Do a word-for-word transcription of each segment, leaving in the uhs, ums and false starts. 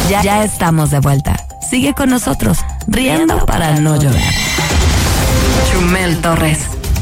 Ya, ya estamos de vuelta. Sigue con nosotros, riendo para no llorar. Chumel Torres.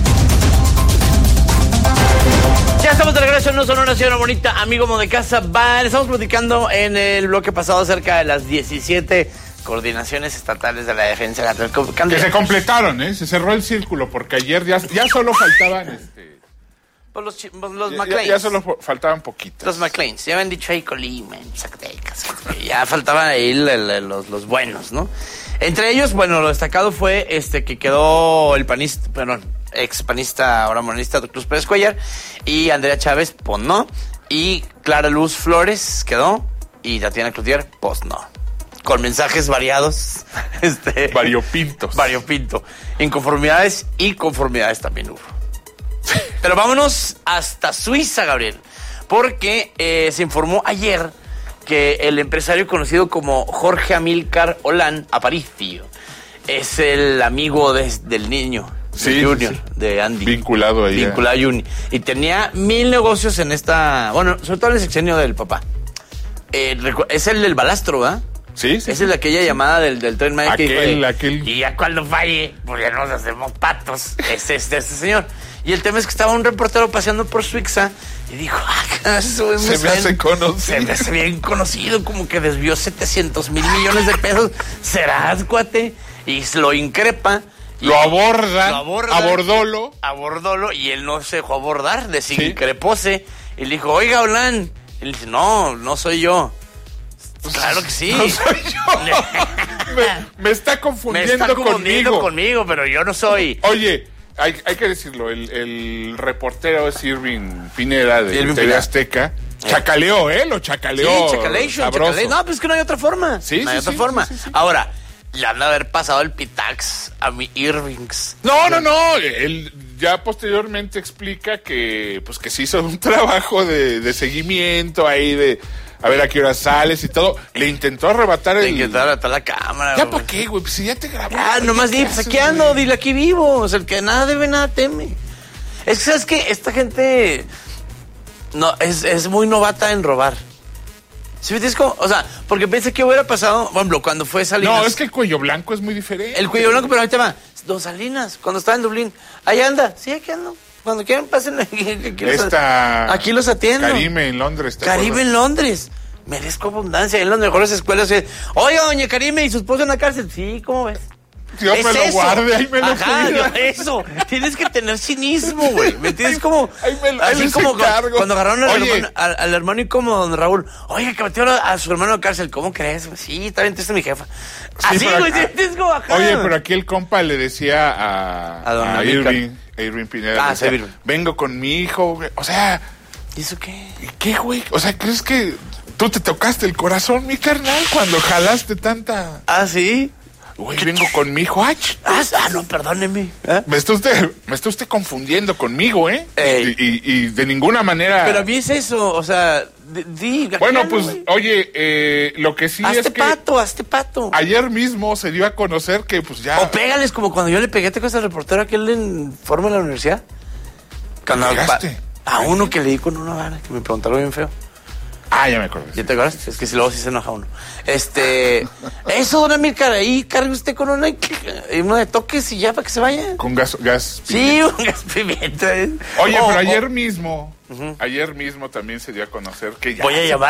Ya estamos de regreso en No Sonora, señora bonita, amigo de casa. Va, estamos platicando en el bloque pasado acerca de las diecisiete coordinaciones estatales de la defensa nacional. Que se completaron, ¿eh? Se cerró el círculo, porque ayer ya, ya solo faltaban... este Pues los, pues los ya, McLeans. Ya, ya solo faltaban poquitos. Los McLeans. Ya habían dicho ahí Colima, Zacatecas. Ya faltaban ahí el, el, los, los buenos, ¿no? Entre ellos, bueno, lo destacado fue este que quedó el panista, perdón, ex panista, ahora monista, Cruz Pérez Cuellar, y Andrea Chávez, pues no. Y Clara Luz Flores quedó, y Tatiana Cloutier, pues no. Con mensajes variados. Este, variopintos. Variopinto. Inconformidades y conformidades también hubo. Pero vámonos hasta Suiza, Gabriel. Porque eh, se informó ayer que el empresario conocido como Jorge Amílcar Olán Aparicio es el amigo de, del niño. Sí, Junior, sí, sí. De Andy. Vinculado ahí. Vinculado a Juni. Y tenía mil negocios en esta... Bueno, sobre todo en el sexenio del papá. Eh, es el del balastro, ¿verdad? Sí, sí. Esa es aquella llamada del, del Tren Maya aquel, que dijo, aquel... y ya cuando falle, pues ya nos hacemos patos. Es este, este señor. Y el tema es que estaba un reportero paseando por Suiza y dijo, ah, eso me se me hace conocido. Se me hace bien conocido, como que desvió setecientos mil millones de pesos. ¿Serás, cuate? Y lo increpa. Y lo aborda, lo aborda, abordólo. Abordólo, y él no se dejó abordar, desincrepóse. ¿Sí? Y le dijo, oiga, Olán. Y le dice, no, no soy yo. Claro que sí. No soy yo. me, me está confundiendo, me está confundiendo conmigo. conmigo, pero yo no soy. Oye, hay, hay que decirlo, el, el reportero es Irving Pineda de Irving T V Pineda. Azteca. Chacaleó, ¿eh? Lo chacaleó. Sí, chacalation, chacalation. No, pues es que no hay otra forma. Sí, no sí, hay otra sí, forma. sí, sí, sí. Ahora, le han de haber pasado el pitax a mi Irvings. No, no, no. Él ya posteriormente explica que, pues, que se hizo un trabajo de, de seguimiento ahí de a ver a qué hora sales y todo. Le intentó arrebatar el... Le intentó arrebatar la cámara. ¿Ya para qué, güey? Pues si ya te grabó. Ya, nomás di, pues aquí ando, dile aquí vivo. O sea, el que nada debe, nada teme. Es que, ¿sabes qué? Esta gente no, es, es muy novata en robar. ¿Sí me entiendes cómo? O sea, porque pensé que hubiera pasado, por ejemplo, cuando fue Salinas. No, es que el cuello blanco es muy diferente. El cuello blanco, pero ahorita va. Don Salinas, cuando estaba en Dublín. Ahí anda. Sí, aquí ando. Cuando quieran, pasen aquí. Aquí, Esta... los, aquí los atiendo. Karime en Londres. ¿te Karime acuerdas? en Londres. Merezco abundancia. En las mejores escuelas. Oiga, doña Karime, ¿y su esposo en la cárcel? Sí, ¿cómo ves? Dios es me lo eso. guarde, ahí me lo Ajá, cuida. yo, eso. Tienes que tener cinismo, güey. ¿Me entiendes? Como, ahí me, así ahí como cuando, cuando agarraron al Oye. hermano, al, al hermano y como don Raúl. Oye, que metió a, a su hermano a la cárcel. ¿Cómo crees? Sí, está bien, triste mi jefa. Sí, así, güey, ¿entiendes? Como ajá. Oye, pero aquí el compa le decía a, a, don a Irving, a Irving Pineda. Ah, decía, sí, Irving. vengo con mi hijo, güey. O sea... ¿Y eso qué? ¿Qué, güey? O sea, ¿crees que tú te tocaste el corazón, mi carnal, cuando jalaste tanta... ¿Ah, sí? Güey, vengo con mi hijo. Ay, ah, ah, no, perdóneme. ¿Eh? Me está usted, me está usted confundiendo conmigo, ¿eh? Ey. Y, y, y de ninguna manera... Pero a mí es eso, o sea, di... Bueno, pues, wey. oye, eh, lo que sí hazte es que... Hazte pato, hazte pato. Ayer mismo se dio a conocer que, pues, ya... O pégales como cuando yo le pegué a ese reportero aquel en Forma de la universidad. Cuando pegaste? A uno que le di con una vara, que me preguntó algo bien feo. Ah, ya me acuerdo. ¿Ya te acuerdas? Es que si luego sí se enoja uno. Este... Eso, don Amílcar, ahí cargue usted con una... Uno de toques y ya para que se vaya. Con gas... gas sí, un gas pimienta. ¿eh? Oye, oh, pero ayer oh. mismo... Uh-huh. Ayer mismo también se dio a conocer que ya... Voy a llamar